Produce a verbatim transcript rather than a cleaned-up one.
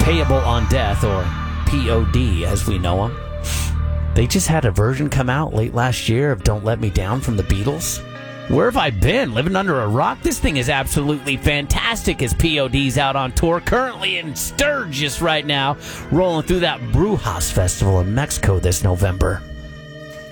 Payable on Death, or P O D as we know them. They just had a version come out late last year of Don't Let Me Down from the Beatles. Where have I been? Living under a rock? This thing is absolutely fantastic as P O D's out on tour, currently in Sturgis right now, rolling through that Brujas Festival in Mexico this November.